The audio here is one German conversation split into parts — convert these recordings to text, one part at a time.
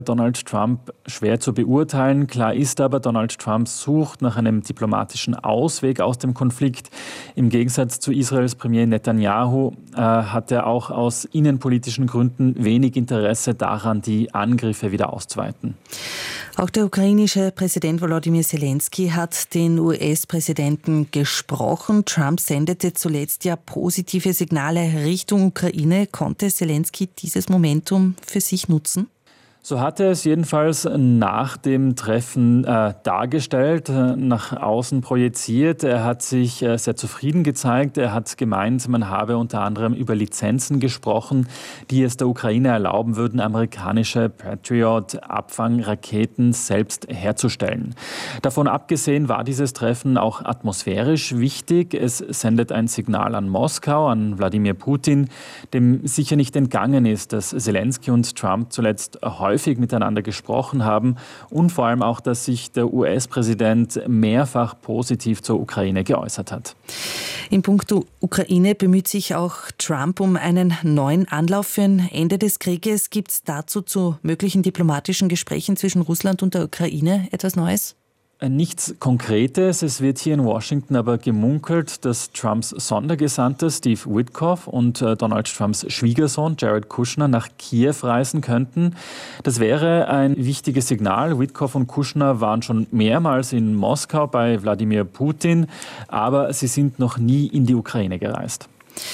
Donald Trump schwer zu beurteilen. Klar ist aber, Donald Trump sucht nach einem diplomatischen Ausweg aus dem Konflikt. Im Gegensatz zu Israels Premier Netanyahu hat er auch aus innenpolitischen Gründen wenig Interesse daran, die Angriffe wieder auszuweiten. Auch der ukrainische Präsident Volodymyr Zelensky hat den US-Präsidenten gesprochen. Trump sendete zuletzt ja positive Signale Richtung Ukraine. Konnte Zelensky dieses Momentum für sich nutzen? So hat er es jedenfalls nach dem Treffen dargestellt, nach außen projiziert. Er hat sich sehr zufrieden gezeigt. Er hat gemeint, man habe unter anderem über Lizenzen gesprochen, die es der Ukraine erlauben würden, amerikanische Patriot-Abfangraketen selbst herzustellen. Davon abgesehen war dieses Treffen auch atmosphärisch wichtig. Es sendet ein Signal an Moskau, an Wladimir Putin, dem sicher nicht entgangen ist, dass Zelensky und Trump zuletzt häufig miteinander gesprochen haben und vor allem auch, dass sich der US-Präsident mehrfach positiv zur Ukraine geäußert hat. In puncto Ukraine bemüht sich auch Trump um einen neuen Anlauf für ein Ende des Krieges. Gibt es dazu zu möglichen diplomatischen Gesprächen zwischen Russland und der Ukraine etwas Neues? Nichts Konkretes. Es wird hier in Washington aber gemunkelt, dass Trumps Sondergesandter Steve Witkoff und Donald Trumps Schwiegersohn Jared Kushner nach Kiew reisen könnten. Das wäre ein wichtiges Signal. Witkoff und Kushner waren schon mehrmals in Moskau bei Wladimir Putin, aber sie sind noch nie in die Ukraine gereist.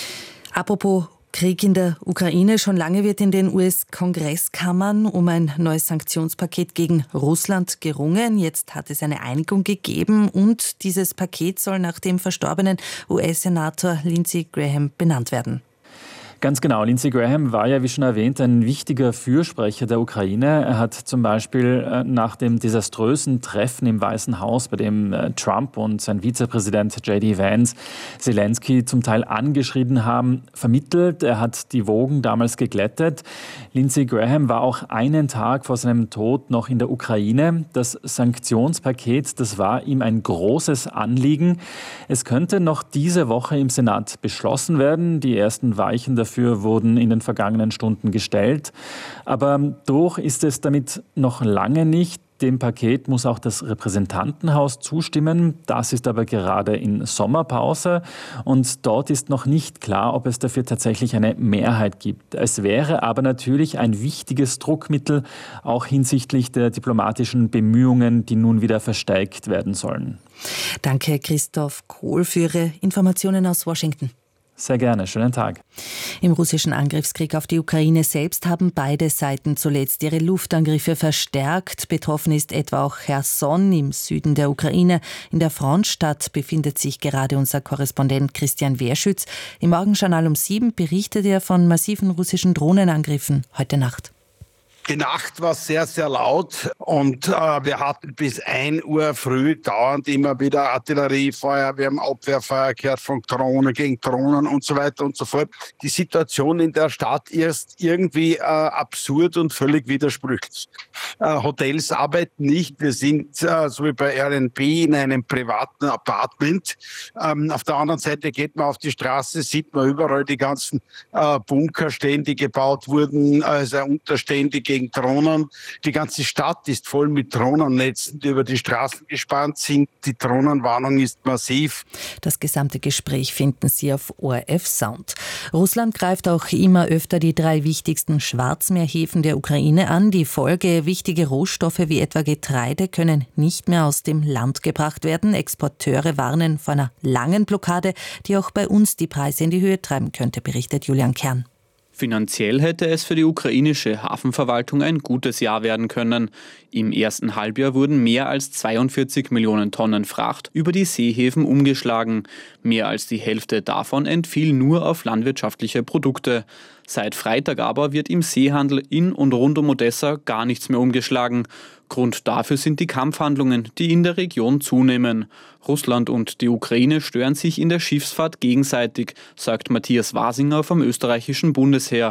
Apropos Krieg in der Ukraine. Schon lange wird in den US-Kongresskammern um ein neues Sanktionspaket gegen Russland gerungen. Jetzt hat es eine Einigung gegeben und dieses Paket soll nach dem verstorbenen US-Senator Lindsey Graham benannt werden. Ganz genau. Lindsey Graham war ja, wie schon erwähnt, ein wichtiger Fürsprecher der Ukraine. Er hat zum Beispiel nach dem desaströsen Treffen im Weißen Haus, bei dem Trump und sein Vizepräsident J.D. Vance Zelensky zum Teil angeschrien haben, vermittelt. Er hat die Wogen damals geglättet. Lindsey Graham war auch einen Tag vor seinem Tod noch in der Ukraine. Das Sanktionspaket, das war ihm ein großes Anliegen. Es könnte noch diese Woche im Senat beschlossen werden. Die ersten Weichen dafür wurden in den vergangenen Stunden gestellt. Aber durch ist es damit noch lange nicht. Dem Paket muss auch das Repräsentantenhaus zustimmen. Das ist aber gerade in Sommerpause und dort ist noch nicht klar, ob es dafür tatsächlich eine Mehrheit gibt. Es wäre aber natürlich ein wichtiges Druckmittel, auch hinsichtlich der diplomatischen Bemühungen, die nun wieder verstärkt werden sollen. Danke, Christoph Kohl, für Ihre Informationen aus Washington. Sehr gerne. Schönen Tag. Im russischen Angriffskrieg auf die Ukraine selbst haben beide Seiten zuletzt ihre Luftangriffe verstärkt. Betroffen ist etwa auch Cherson im Süden der Ukraine. In der Frontstadt befindet sich gerade unser Korrespondent Christian Wehrschütz. Im Morgenjournal um 7 berichtet er von massiven russischen Drohnenangriffen heute Nacht. Die Nacht war sehr, sehr laut und wir hatten bis 1 Uhr früh dauernd immer wieder Artilleriefeuer, wir haben Abwehrfeuer gehört von Drohnen gegen Drohnen und so weiter und so fort. Die Situation in der Stadt ist irgendwie absurd und völlig widersprüchlich. Hotels arbeiten nicht, wir sind so wie bei Airbnb in einem privaten Apartment. Auf der anderen Seite geht man auf die Straße, sieht man überall die ganzen Bunker stehen, die gebaut wurden, also Unterstände gegen Drohnen. Die ganze Stadt ist voll mit Drohnennetzen, die über die Straßen gespannt sind. Die Drohnenwarnung ist massiv. Das gesamte Gespräch finden Sie auf ORF Sound. Russland greift auch immer öfter die 3 wichtigsten Schwarzmeerhäfen der Ukraine an. Die Folge: wichtige Rohstoffe wie etwa Getreide können nicht mehr aus dem Land gebracht werden. Exporteure warnen vor einer langen Blockade, die auch bei uns die Preise in die Höhe treiben könnte, berichtet Julian Kern. Finanziell hätte es für die ukrainische Hafenverwaltung ein gutes Jahr werden können. Im ersten Halbjahr wurden mehr als 42 Millionen Tonnen Fracht über die Seehäfen umgeschlagen. Mehr als die Hälfte davon entfiel nur auf landwirtschaftliche Produkte. Seit Freitag aber wird im Seehandel in und rund um Odessa gar nichts mehr umgeschlagen. Grund dafür sind die Kampfhandlungen, die in der Region zunehmen. Russland und die Ukraine stören sich in der Schiffsfahrt gegenseitig, sagt Matthias Wasinger vom österreichischen Bundesheer.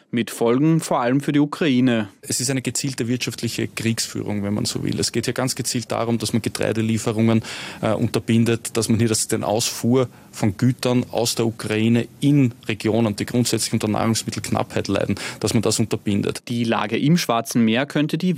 mit Folgen vor allem für die Ukraine. Es ist eine gezielte wirtschaftliche Kriegsführung, wenn man so will. Es geht hier ganz gezielt darum, dass man Getreidelieferungen unterbindet, dass man hier den Ausfuhr von Gütern aus der Ukraine in Regionen, die grundsätzlich unter Nahrungsmittelknappheit leiden, dass man das unterbindet. Die Lage im Schwarzen Meer könnte die